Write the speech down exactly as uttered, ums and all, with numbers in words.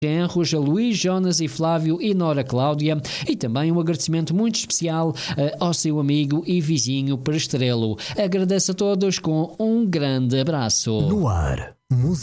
genros Luís, Jonas e Flávio e Nora Cláudia, e também um agradecimento muito especial uh, ao seu amigo e vizinho Prestrelo. Agradeço a todos com um grande abraço. No ar, música.